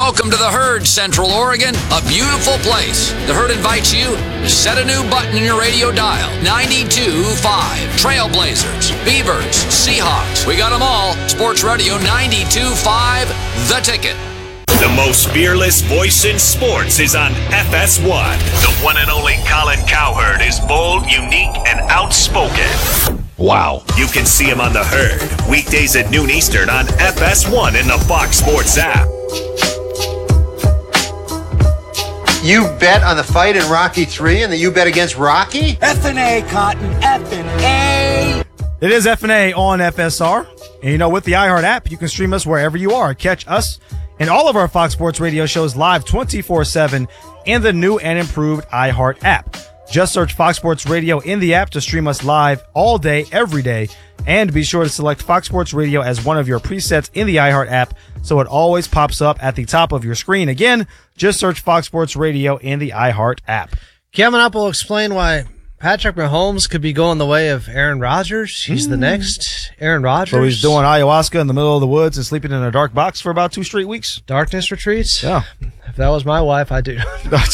Welcome to the Herd, Central Oregon, a beautiful place. The Herd invites you to set a new button in your radio dial. 92.5. Trailblazers, Beavers, Seahawks. We got them all. Sports Radio 92.5, The Ticket. The most fearless voice in sports is on FS1. The one and only Colin Cowherd is bold, unique, and outspoken. Wow. You can see him on The Herd, weekdays at noon Eastern on FS1 and the Fox Sports app. You bet on the fight in Rocky 3 and the you bet against Rocky? F&A, Cotton, F&A. It is F&A on FSR. And you know, with the iHeart app, you can stream us wherever you are. Catch us and all of our Fox Sports radio shows live 24/7 in the new and improved iHeart app. Just search Fox Sports Radio in the app to stream us live all day, every day. And be sure to select Fox Sports Radio as one of your presets in the iHeart app so it always pops up at the top of your screen. Again, just search Fox Sports Radio in the iHeart app. Coming up, we'll explain why Patrick Mahomes could be going the way of Aaron Rodgers. He's the next Aaron Rodgers. So he's doing ayahuasca in the middle of the woods and sleeping in a dark box for about 2 straight weeks. Darkness retreats? Yeah. If that was my wife, I'd do.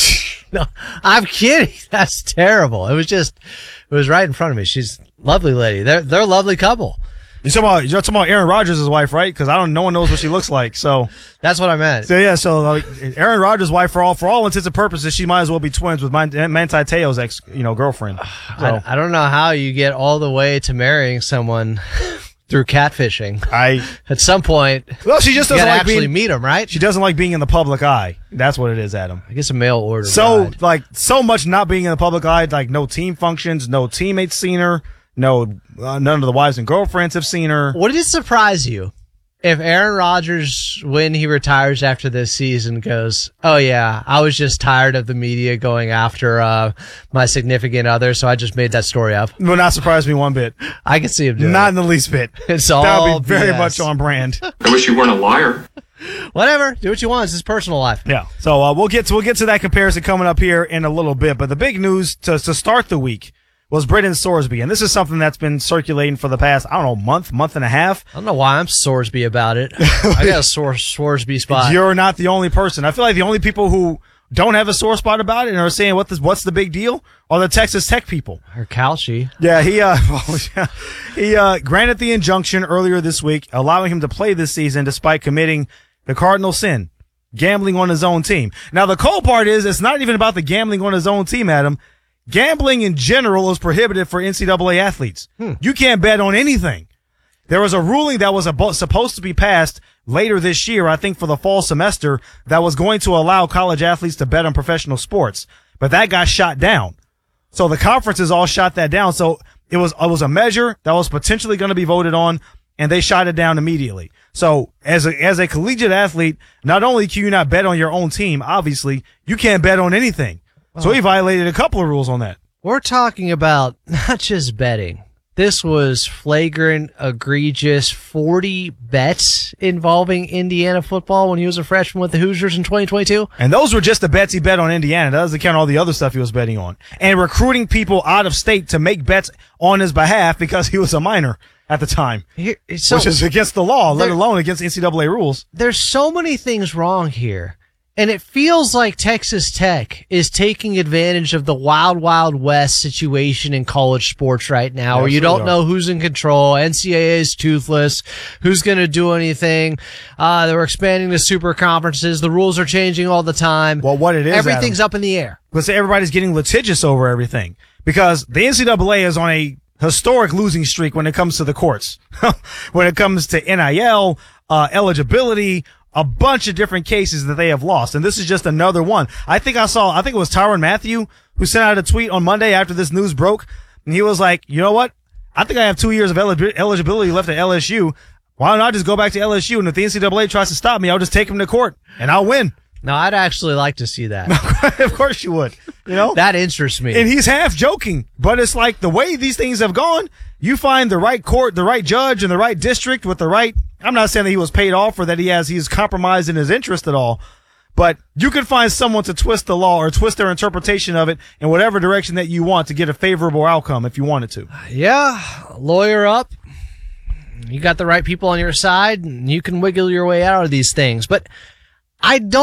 No, I'm kidding. That's terrible. It was right in front of me. She's a lovely lady. They're a lovely couple. You're talking about Aaron Rodgers' wife, right? Because no one knows what she looks like. So that's what I meant. So yeah, Aaron Rodgers' wife, for all intents and purposes, she might as well be twins with Manti Te'o's ex, girlfriend. So. I don't know how you get all the way to marrying someone through catfishing. At some point, well, she just doesn't actually meet him, right? She doesn't like being in the public eye. That's what it is, Adam. I guess a mail order. So so much not being in the public eye, like no team functions, no teammates seen her. No, none of the wives and girlfriends have seen her. Would it surprise you if Aaron Rodgers, when he retires after this season, goes, "Oh yeah, I was just tired of the media going after my significant other, so I just made that story up"? Will not surprise me one bit. I can see him doing Not it. in the least bit. It's all that would be very BS. much on brand. I wish you weren't a liar. Whatever, do what you want. It's his personal life. Yeah. So we'll get to that comparison coming up here in a little bit. But the big news to start the week was Brendan Sorsby. And this is something that's been circulating for the past, month and a half. I don't know why I'm Sorsby about it. I got a Sorsby spot. You're not the only person. I feel like the only people who don't have a sore spot about it and are saying what's the big deal are the Texas Tech people. Or Calci. Yeah, he granted the injunction earlier this week, allowing him to play this season despite committing the cardinal sin, gambling on his own team. Now, the cold part is it's not even about the gambling on his own team, Adam. Gambling in general is prohibited for NCAA athletes. You can't bet on anything. There was a ruling that was supposed to be passed later this year, I think for the fall semester, that was going to allow college athletes to bet on professional sports. But that got shot down. So the conferences all shot that down. So it was a measure that was potentially going to be voted on, and they shot it down immediately. So as a collegiate athlete, not only can you not bet on your own team, obviously, you can't bet on anything. So he violated a couple of rules on that. We're talking about not just betting. This was flagrant, egregious, 40 bets involving Indiana football when he was a freshman with the Hoosiers in 2022. And those were just the bets he bet on Indiana. That doesn't count all the other stuff he was betting on. And recruiting people out of state to make bets on his behalf because he was a minor at the time, which is against the law, let alone against NCAA rules. There's so many things wrong here. And it feels like Texas Tech is taking advantage of the wild, wild west situation in college sports right now, where you don't know who's in control. NCAA is toothless. Who's going to do anything? They're expanding the super conferences. The rules are changing all the time. Well, what it is, everything's up in the air. Let's say everybody's getting litigious over everything because the NCAA is on a historic losing streak when it comes to the courts, when it comes to NIL, eligibility, a bunch of different cases that they have lost. And this is just another one. I think it was Tyrann Mathieu who sent out a tweet on Monday after this news broke. And he was like, you know what? I think I have 2 years of eligibility left at LSU. Why don't I just go back to LSU? And if the NCAA tries to stop me, I'll just take him to court and I'll win. No, I'd actually like to see that. Of course you would. You know? That interests me. And he's half joking, but it's like the way these things have gone, you find the right court, the right judge, and the right district with the right, I'm not saying that he was paid off or that he's compromised in his interest at all, but you can find someone to twist the law or twist their interpretation of it in whatever direction that you want to get a favorable outcome if you wanted to. Yeah, lawyer up. You got the right people on your side, and you can wiggle your way out of these things. But I don't